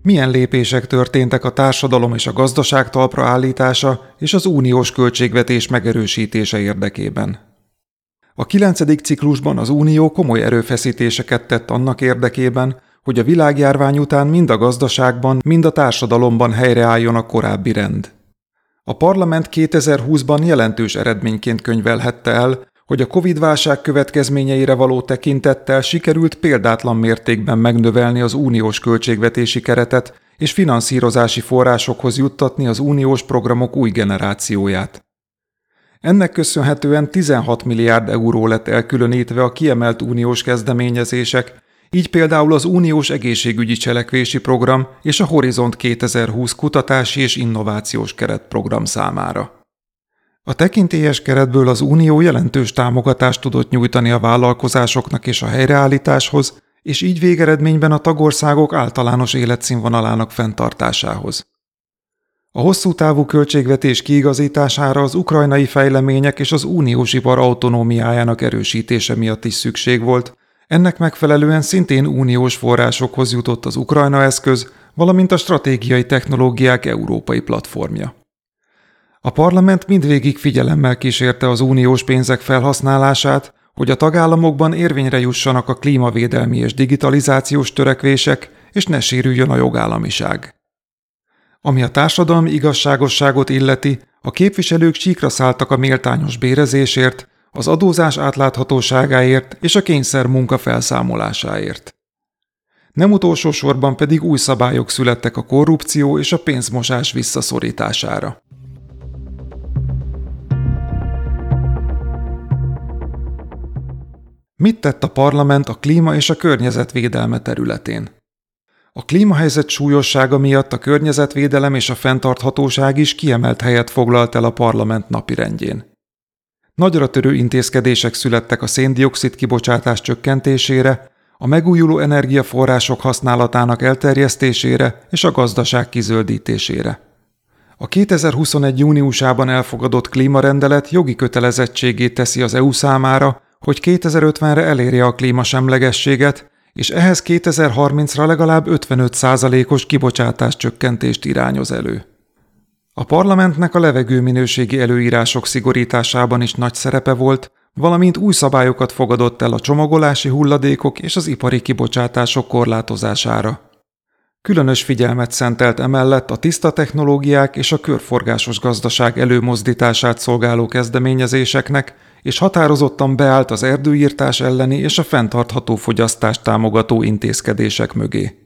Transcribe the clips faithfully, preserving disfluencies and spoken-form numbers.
Milyen lépések történtek a társadalom és a gazdaság talpra állítása és az uniós költségvetés megerősítése érdekében? A kilencedik ciklusban az Unió komoly erőfeszítéseket tett annak érdekében, hogy a világjárvány után mind a gazdaságban, mind a társadalomban helyreálljon a korábbi rend. A parlament kétezer-húszban jelentős eredményként könyvelhette el, hogy a Covid-válság következményeire való tekintettel sikerült példátlan mértékben megnövelni az uniós költségvetési keretet és finanszírozási forrásokhoz juttatni az uniós programok új generációját. Ennek köszönhetően tizenhat milliárd euró lett elkülönítve a kiemelt uniós kezdeményezések, így például az uniós egészségügyi cselekvési program és a Horizont kétezer-húsz kutatási és innovációs keretprogram számára. A tekintélyes keretből az Unió jelentős támogatást tudott nyújtani a vállalkozásoknak és a helyreállításhoz, és így végeredményben a tagországok általános életszínvonalának fenntartásához. A hosszú távú költségvetés kiigazítására az ukrajnai fejlemények és az uniós ipar autonómiájának erősítése miatt is szükség volt, ennek megfelelően szintén uniós forrásokhoz jutott az Ukrajna eszköz, valamint a stratégiai technológiák európai platformja. A parlament mindvégig figyelemmel kísérte az uniós pénzek felhasználását, hogy a tagállamokban érvényre jussanak a klímavédelmi és digitalizációs törekvések, és ne sérüljön a jogállamiság. Ami a társadalmi igazságosságot illeti, a képviselők síkra szálltak a méltányos bérezésért, az adózás átláthatóságáért és a kényszer munka felszámolásáért. Nem utolsó sorban pedig új szabályok születtek a korrupció és a pénzmosás visszaszorítására. Mit tett a parlament a klíma és a környezetvédelme területén? A klímahelyzet súlyossága miatt a környezetvédelem és a fenntarthatóság is kiemelt helyet foglalt el a parlament napirendjén. Nagyra törő intézkedések születtek a szén-dioxid kibocsátás csökkentésére, a megújuló energiaforrások használatának elterjesztésére és a gazdaság kizöldítésére. A kétezer-huszonegy júniusában elfogadott klímarendelet jogi kötelezettségé teszi az é u számára, hogy kétezer-ötvenre elérje a klímasemlegességet, és ehhez kétezer-harmincra legalább ötvenöt százalékos kibocsátás csökkentést irányoz elő. A parlamentnek a levegőminőségi előírások szigorításában is nagy szerepe volt, valamint új szabályokat fogadott el a csomagolási hulladékok és az ipari kibocsátások korlátozására. Különös figyelmet szentelt emellett a tiszta technológiák és a körforgásos gazdaság előmozdítását szolgáló kezdeményezéseknek, és határozottan beállt az erdőirtás elleni és a fenntartható fogyasztást támogató intézkedések mögé.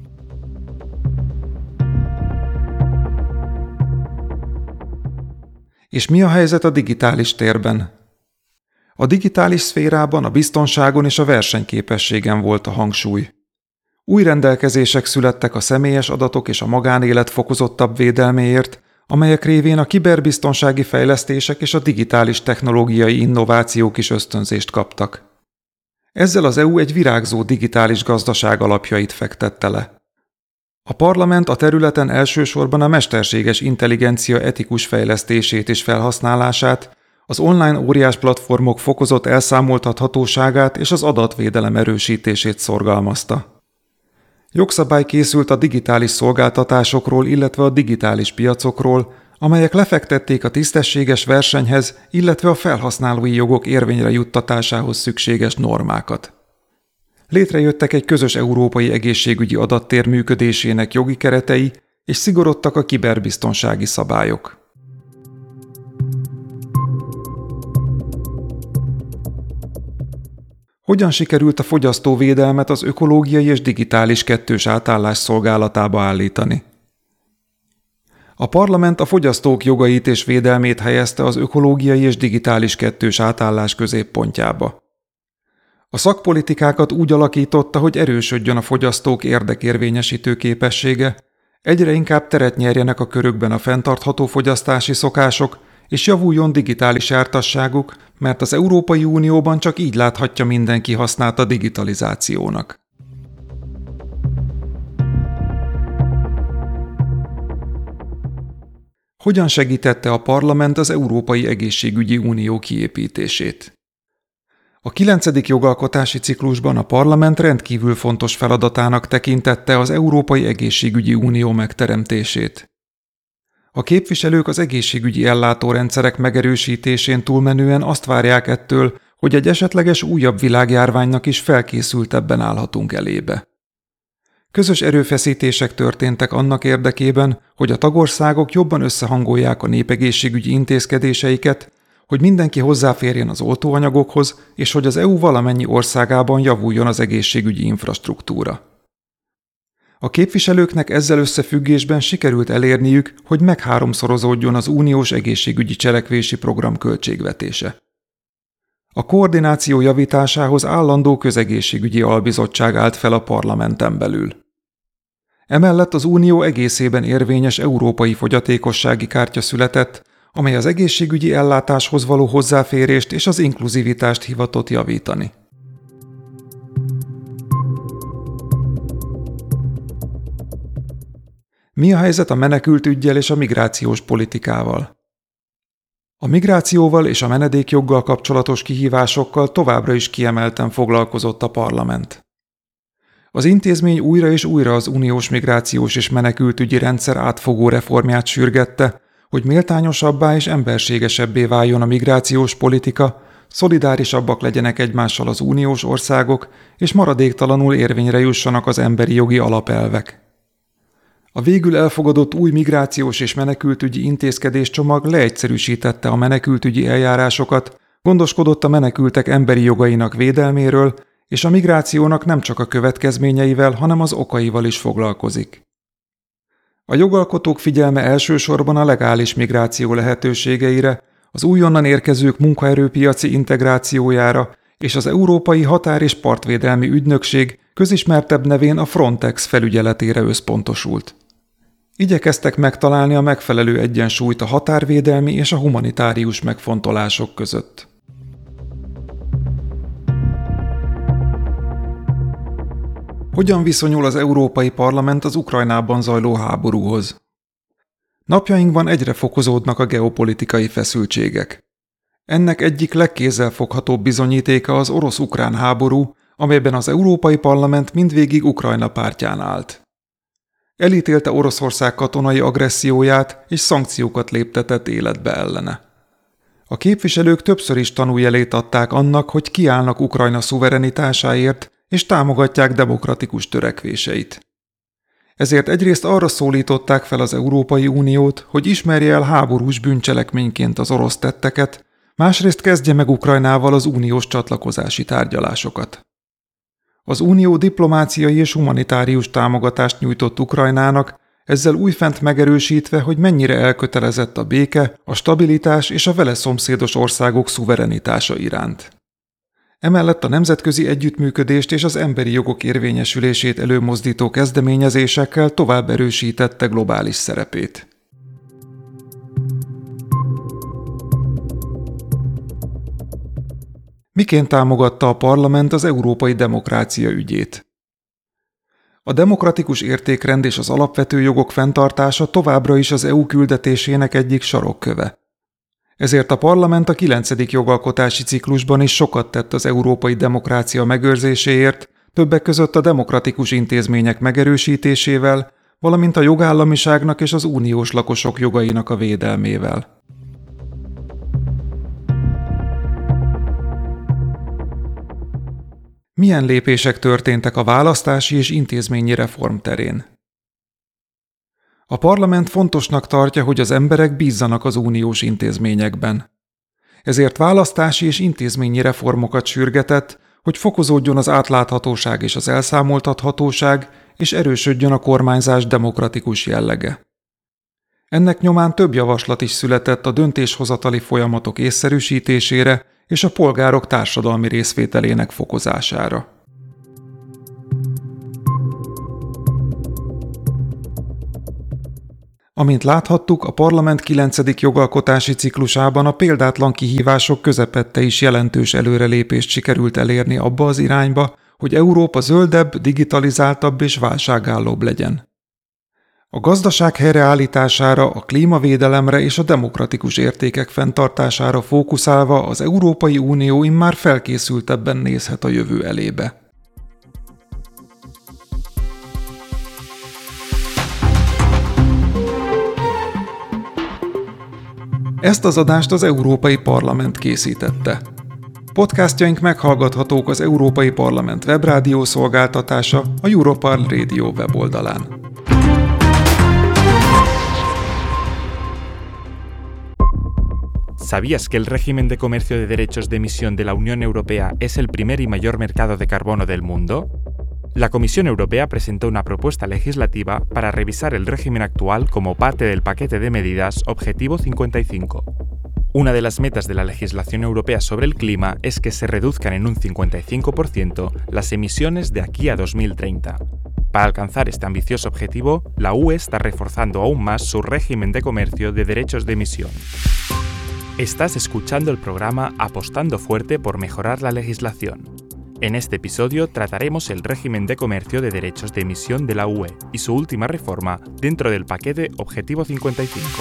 És mi a helyzet a digitális térben? A digitális szférában a biztonságon és a versenyképességen volt a hangsúly. Új rendelkezések születtek a személyes adatok és a magánélet fokozottabb védelméért, amelyek révén a kiberbiztonsági fejlesztések és a digitális technológiai innovációk is ösztönzést kaptak. Ezzel az é u egy virágzó digitális gazdaság alapjait fektette le. A parlament a területen elsősorban a mesterséges intelligencia etikus fejlesztését és felhasználását, az online óriás platformok fokozott elszámoltathatóságát és az adatvédelem erősítését szorgalmazta. Jogszabály készült a digitális szolgáltatásokról, illetve a digitális piacokról, amelyek lefektették a tisztességes versenyhez, illetve a felhasználói jogok érvényre juttatásához szükséges normákat. Létrejöttek egy közös európai egészségügyi adattér működésének jogi keretei, és szigorodtak a kiberbiztonsági szabályok. Hogyan sikerült a fogyasztóvédelmet az ökológiai és digitális kettős átállás szolgálatába állítani? A parlament a fogyasztók jogait és védelmét helyezte az ökológiai és digitális kettős átállás középpontjába. A szakpolitikákat úgy alakította, hogy erősödjön a fogyasztók érdekérvényesítő képessége, egyre inkább teret nyerjenek a körükben a fenntartható fogyasztási szokások, és javuljon digitális jártasságuk, mert az Európai Unióban csak így láthatja mindenki hasznát a digitalizációnak. Hogyan segítette a parlament az Európai Egészségügyi Unió kiépítését? A kilencedik jogalkotási ciklusban a parlament rendkívül fontos feladatának tekintette az Európai Egészségügyi Unió megteremtését. A képviselők az egészségügyi ellátórendszerek megerősítésén túlmenően azt várják ettől, hogy egy esetleges újabb világjárványnak is felkészültebben állhatunk elébe. Közös erőfeszítések történtek annak érdekében, hogy a tagországok jobban összehangolják a népegészségügyi intézkedéseiket, hogy mindenki hozzáférjen az oltóanyagokhoz, és hogy az é u valamennyi országában javuljon az egészségügyi infrastruktúra. A képviselőknek ezzel összefüggésben sikerült elérniük, hogy megháromszorozódjon az uniós egészségügyi cselekvési program költségvetése. A koordináció javításához állandó közegészségügyi albizottság állt fel a parlamenten belül. Emellett az unió egészében érvényes európai fogyatékossági kártya született, amely az egészségügyi ellátáshoz való hozzáférést és az inkluzivitást hivatott javítani. Mi a helyzet a menekültüggyel és a migrációs politikával? A migrációval és a menedékjoggal kapcsolatos kihívásokkal továbbra is kiemelten foglalkozott a parlament. Az intézmény újra és újra az uniós migrációs és menekültügyi rendszer átfogó reformját sürgette, hogy méltányosabbá és emberségesebbé váljon a migrációs politika, szolidárisabbak legyenek egymással az uniós országok, és maradéktalanul érvényre jussanak az emberi jogi alapelvek. A végül elfogadott új migrációs és menekültügyi intézkedéscsomag leegyszerűsítette a menekültügyi eljárásokat, gondoskodott a menekültek emberi jogainak védelméről, és a migrációnak nem csak a következményeivel, hanem az okaival is foglalkozik. A jogalkotók figyelme elsősorban a legális migráció lehetőségeire, az újonnan érkezők munkaerőpiaci integrációjára és az Európai Határ- és Partvédelmi Ügynökség közismertebb nevén a Frontex felügyeletére összpontosult. Igyekeztek megtalálni a megfelelő egyensúlyt a határvédelmi és a humanitárius megfontolások között. Hogyan viszonyul az Európai Parlament az Ukrajnában zajló háborúhoz? Napjainkban egyre fokozódnak a geopolitikai feszültségek. Ennek egyik legkézzelfoghatóbb bizonyítéka az orosz-ukrán háború, amelyben az Európai Parlament mindvégig Ukrajna pártján állt. Elítélte Oroszország katonai agresszióját és szankciókat léptetett életbe ellene. A képviselők többször is tanújelét adták annak, hogy kiállnak Ukrajna szuverenitásáért és támogatják demokratikus törekvéseit. Ezért egyrészt arra szólították fel az Európai Uniót, hogy ismerje el háborús bűncselekményként az orosz tetteket, másrészt kezdje meg Ukrajnával az uniós csatlakozási tárgyalásokat. Az unió diplomáciai és humanitárius támogatást nyújtott Ukrajnának, ezzel újfent megerősítve, hogy mennyire elkötelezett a béke, a stabilitás és a vele szomszédos országok szuverenitása iránt. Emellett a nemzetközi együttműködést és az emberi jogok érvényesülését előmozdító kezdeményezésekkel tovább erősítette globális szerepét. Miként támogatta a parlament az európai demokrácia ügyét? A demokratikus értékrend és az alapvető jogok fenntartása továbbra is az é u küldetésének egyik sarokköve. Ezért a parlament a kilencedik jogalkotási ciklusban is sokat tett az európai demokrácia megőrzéséért, többek között a demokratikus intézmények megerősítésével, valamint a jogállamiságnak és az uniós lakosok jogainak a védelmével. Milyen lépések történtek a választási és intézményi reform terén? A parlament fontosnak tartja, hogy az emberek bízzanak az uniós intézményekben. Ezért választási és intézményi reformokat sürgetett, hogy fokozódjon az átláthatóság és az elszámoltathatóság, és erősödjön a kormányzás demokratikus jellege. Ennek nyomán több javaslat is született a döntéshozatali folyamatok észszerűsítésére és a polgárok társadalmi részvételének fokozására. Amint láthattuk, a parlament kilencedik jogalkotási ciklusában a példátlan kihívások közepette is jelentős előrelépést sikerült elérni abba az irányba, hogy Európa zöldebb, digitalizáltabb és válságállóbb legyen. A gazdaság helyreállítására, a klímavédelemre és a demokratikus értékek fenntartására fókuszálva az Európai Unió immár felkészültebben nézhet a jövő elébe. Ezt az adást az Európai Parlament készítette. Podcastjaink meghallgathatók az Európai Parlament webrádió szolgáltatása, a Europarl Radio weboldalán. ¿Sabías que el régimen de comercio de derechos de emisión de la Unión Europea es el primer y mayor mercado de carbono del mundo? La Comisión Europea presentó una propuesta legislativa para revisar el régimen actual como parte del paquete de medidas Objetivo cincuenta y cinco. Una de las metas de la legislación europea sobre el clima es que se reduzcan en un cincuenta y cinco por ciento las emisiones de aquí a dos mil treinta. Para alcanzar este ambicioso objetivo, la U E está reforzando aún más su régimen de comercio de derechos de emisión. Estás escuchando el programa Apostando Fuerte por Mejorar la Legislación. En este episodio trataremos el régimen de comercio de derechos de emisión de la U E y su última reforma dentro del paquete Objetivo cincuenta y cinco.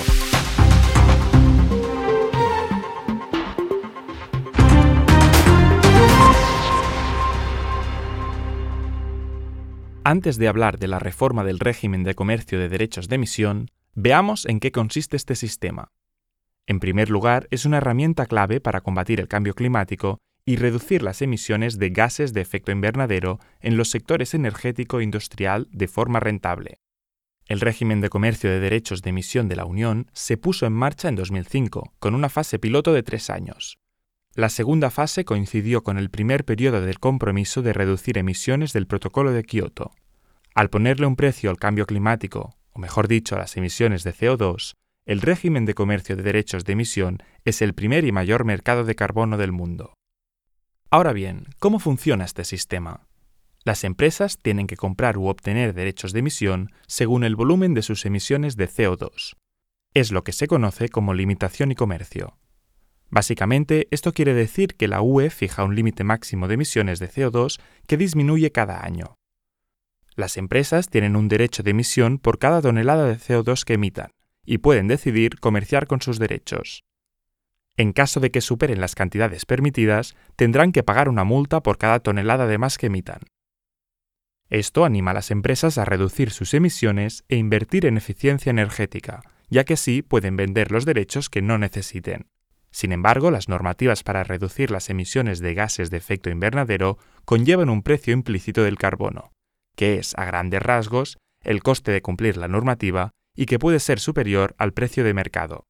Antes de hablar de la reforma del régimen de comercio de derechos de emisión, veamos en qué consiste este sistema. En primer lugar, es una herramienta clave para combatir el cambio climático y reducir las emisiones de gases de efecto invernadero en los sectores energético e industrial de forma rentable. El régimen de comercio de derechos de emisión de la Unión se puso en marcha en dos mil cinco, con una fase piloto de tres años. La segunda fase coincidió con el primer periodo del compromiso de reducir emisiones del Protocolo de Kioto. Al ponerle un precio al cambio climático, o mejor dicho, a las emisiones de C O dos, el régimen de comercio de derechos de emisión es el primer y mayor mercado de carbono del mundo. Ahora bien, ¿cómo funciona este sistema? Las empresas tienen que comprar u obtener derechos de emisión según el volumen de sus emisiones de C O dos. Es lo que se conoce como limitación y comercio. Básicamente, esto quiere decir que la U E fija un límite máximo de emisiones de C O dos que disminuye cada año. Las empresas tienen un derecho de emisión por cada tonelada de C O dos que emitan, y pueden decidir comerciar con sus derechos. En caso de que superen las cantidades permitidas, tendrán que pagar una multa por cada tonelada de más que emitan. Esto anima a las empresas a reducir sus emisiones e invertir en eficiencia energética, ya que así pueden vender los derechos que no necesiten. Sin embargo, las normativas para reducir las emisiones de gases de efecto invernadero conllevan un precio implícito del carbono, que es, a grandes rasgos, el coste de cumplir la normativa y que puede ser superior al precio de mercado.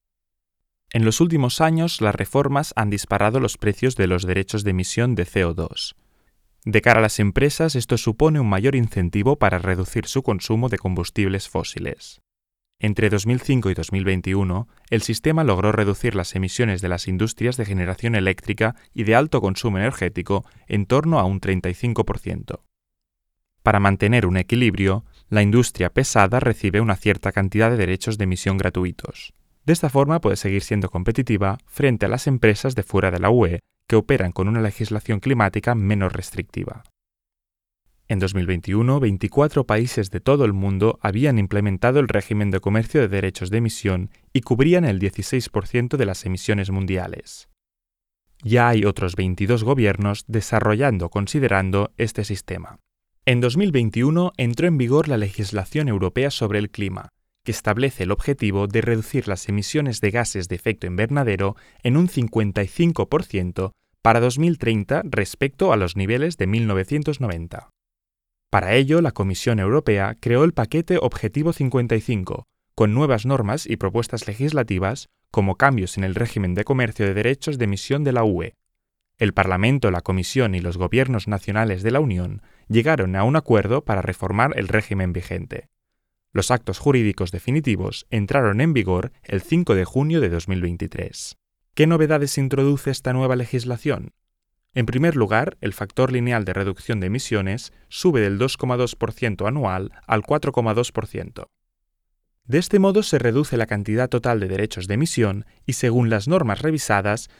En los últimos años, las reformas han disparado los precios de los derechos de emisión de C O dos. De cara a las empresas, esto supone un mayor incentivo para reducir su consumo de combustibles fósiles. Entre dos mil cinco y dos mil veintiuno, el sistema logró reducir las emisiones de las industrias de generación eléctrica y de alto consumo energético en torno a un treinta y cinco por ciento. Para mantener un equilibrio, la industria pesada recibe una cierta cantidad de derechos de emisión gratuitos. De esta forma puede seguir siendo competitiva frente a las empresas de fuera de la U E que operan con una legislación climática menos restrictiva. En dos mil veintiuno, veinticuatro países de todo el mundo habían implementado el régimen de comercio de derechos de emisión y cubrían el dieciséis por ciento de las emisiones mundiales. Ya hay otros veintidós gobiernos desarrollando o considerando este sistema. En dos mil veintiuno entró en vigor la legislación europea sobre el clima, que establece el objetivo de reducir las emisiones de gases de efecto invernadero en un cincuenta y cinco por ciento para dos mil treinta respecto a los niveles de mil novecientos noventa. Para ello, la Comisión Europea creó el paquete Objetivo cincuenta y cinco, con nuevas normas y propuestas legislativas como cambios en el régimen de comercio de derechos de emisión de la U E. El Parlamento, la Comisión y los gobiernos nacionales de la Unión llegaron a un acuerdo para reformar el régimen vigente. Los actos jurídicos definitivos entraron en vigor el cinco de junio de dos mil veintitrés. ¿Qué novedades introduce esta nueva legislación? En primer lugar, el factor lineal de reducción de emisiones sube del dos coma dos por ciento anual al cuatro coma dos por ciento. De este modo se reduce la cantidad total de derechos de emisión y, según las normas revisadas,